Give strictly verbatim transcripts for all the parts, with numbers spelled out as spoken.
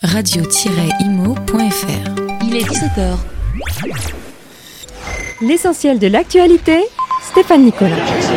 radio tiret imo point f r. Il est dix-sept heures. L'essentiel de l'actualité, Stéphane Nicolas.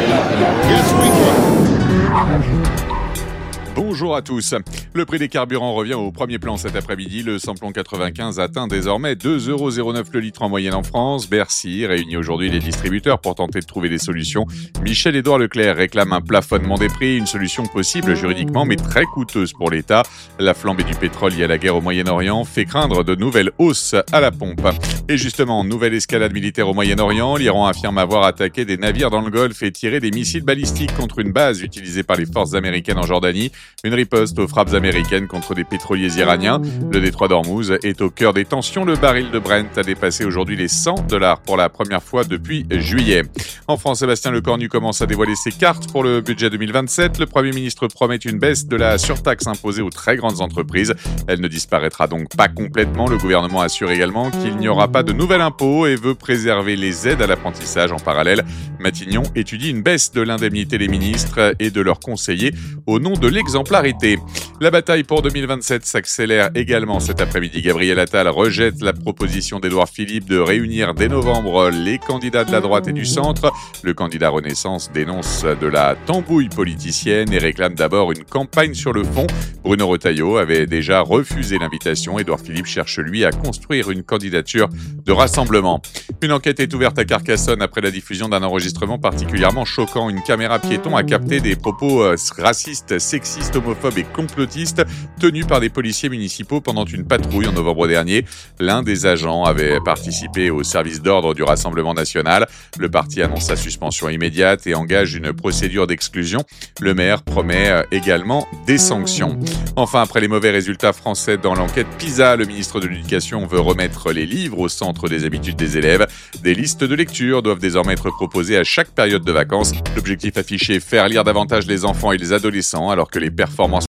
Bonjour à tous. Le prix des carburants revient au premier plan cet après-midi. Le samplon quatre-vingt-quinze atteint désormais deux euros zéro neuf le litre en moyenne en France. Bercy réunit aujourd'hui les distributeurs pour tenter de trouver des solutions. Michel-Édouard Leclerc réclame un plafonnement des prix, une solution possible juridiquement mais très coûteuse pour l'État. La flambée du pétrole liée à la guerre au Moyen-Orient fait craindre de nouvelles hausses à la pompe. Et justement, nouvelle escalade militaire au Moyen-Orient. L'Iran affirme avoir attaqué des navires dans le Golfe et tiré des missiles balistiques contre une base utilisée par les forces américaines en Jordanie. Une riposte aux frappes américaines contre des pétroliers iraniens. Le détroit d'Ormuz est au cœur des tensions. Le baril de Brent a dépassé aujourd'hui les cent dollars pour la première fois depuis juillet. En France, Sébastien Lecornu commence à dévoiler ses cartes pour le budget deux mille vingt-sept. Le Premier ministre promet une baisse de la surtaxe imposée aux très grandes entreprises. Elle ne disparaîtra donc pas complètement. Le gouvernement assure également qu'il n'y aura pas de nouvel impôt et veut préserver les aides à l'apprentissage en parallèle. Matignon étudie une baisse de l'indemnité des ministres et de leurs conseillers au nom de l'exemplarité. La bataille pour deux mille vingt-sept s'accélère également cet après-midi. Gabriel Attal rejette la proposition d'Édouard Philippe de réunir dès novembre les candidats de la droite et du centre. Le candidat Renaissance dénonce de la tambouille politicienne et réclame d'abord une campagne sur le fond. Bruno Retailleau avait déjà refusé l'invitation. Édouard Philippe cherche lui à construire une candidature de rassemblement. Une enquête est ouverte à Carcassonne après la diffusion d'un enregistrement particulièrement choquant. Une caméra piéton a capté des propos racistes, sexistes, homophobes et complotistes tenus par des policiers municipaux pendant une patrouille en novembre dernier. L'un des agents avait participé au service d'ordre du Rassemblement national. Le parti annonce sa suspension immédiate et engage une procédure d'exclusion. Le maire promet également des sanctions. Enfin, après les mauvais résultats français dans l'enquête PISA, le ministre de l'Éducation veut remettre les livres au centre des habitudes des élèves. Des listes de lecture doivent désormais être proposées à chaque période de vacances. L'objectif affiché, faire lire davantage les enfants et les adolescents alors que les performances